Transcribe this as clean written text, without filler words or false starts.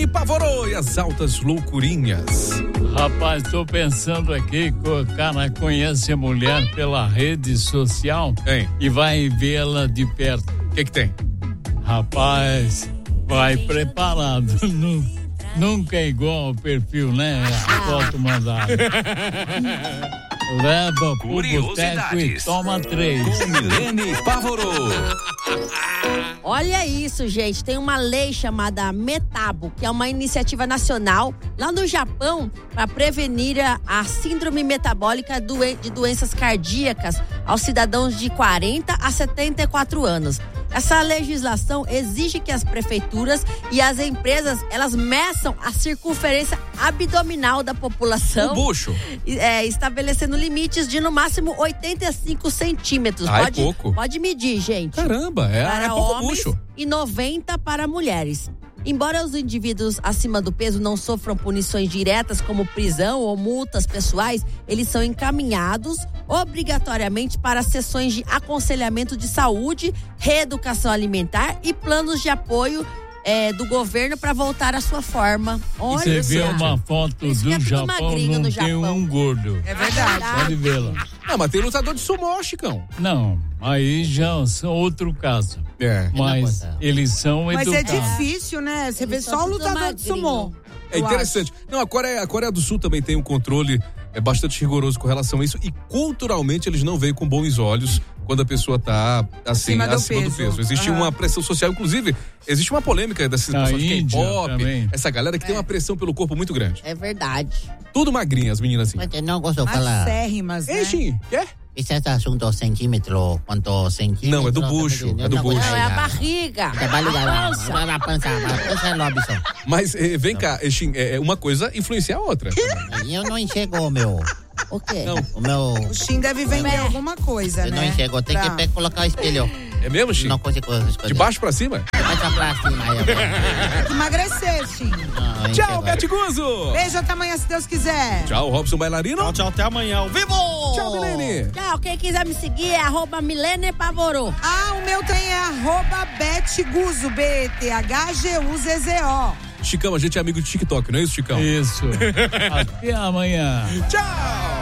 Milene Pavorô e as altas loucurinhas. Rapaz, tô pensando aqui que o cara conhece a mulher pela rede social e vai vê-la de perto. O que tem? Rapaz, vai preparado. Nunca é igual ao perfil, né? A foto mandada. Leva pro boteco e toma 3. Com Milene Pavorô. Olha isso, gente. Tem uma lei chamada Metabo, que é uma iniciativa nacional lá no Japão para prevenir a síndrome metabólica de doenças cardíacas aos cidadãos de 40 a 74 anos. Essa legislação exige que as prefeituras e as empresas, elas meçam a circunferência abdominal da população. O bucho. Estabelecendo limites de no máximo 85 centímetros. Pode medir, gente. Caramba, para pouco homens bucho. E 90 para mulheres. Embora os indivíduos acima do peso não sofram punições diretas como prisão ou multas pessoais, eles são encaminhados obrigatoriamente para sessões de aconselhamento de saúde, reeducação alimentar e planos de apoio do governo para voltar à sua forma. Olha, você vê uma foto do Japão, não tem um gordo. É verdade. Pode vê-la. Não, mas tem lutador de sumô, Chicão. Não, aí já são outro caso. Mas eles são educados. Mas é difícil, né? Você vê só o lutador de sumô. É interessante. Não, a Coreia do Sul também tem um controle bastante rigoroso com relação a isso, e culturalmente eles não veem com bons olhos quando a pessoa tá assim, acima do peso. Existe uma pressão social, inclusive, existe uma polêmica dessas pessoas de K-pop, essa galera que tem uma pressão pelo corpo muito grande. É verdade. Tudo magrinha, as meninas assim. Mas não gosto de falar. Acérrimas, né? Enche, quer? Esse assunto centímetro, quantos centímetros? Não, é do bucho, Não, é a barriga. A pança é Lobson. Mas vem cá, uma coisa influencia a outra. Eu não enxergo o meu. O quê? Não. O Shin deve vender alguma coisa, eu né? Eu não enxergo, tem que colocar o espelho. É mesmo, Shin? Não consigo escolher. De baixo pra cima? De baixo pra cima. Tem que emagrecer, Shin. Tchau, Bete Guzzo. Beijo, até amanhã, se Deus quiser. Tchau, Robson Bailarino. Tchau, até amanhã, ao vivo. Tchau, Milene. Tchau, quem quiser me seguir é @Milene Pavorô. O meu tem é @Bete Guzzo, BTHGUZZO. Chicão, a gente é amigo de TikTok, não é isso, Chicão? Isso. Até amanhã. Tchau.